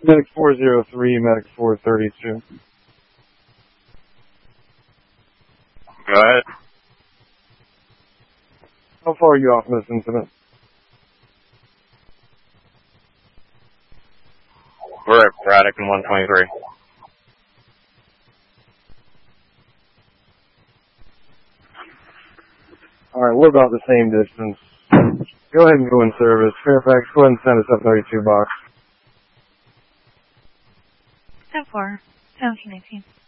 Medic 403, Medic 432. Go ahead. How far are you off in this incident? We're at Braddock and 123. Alright, we're about the same distance. Go ahead and go in service. Fairfax, go ahead and send us up 32 box. 10-4, 1718.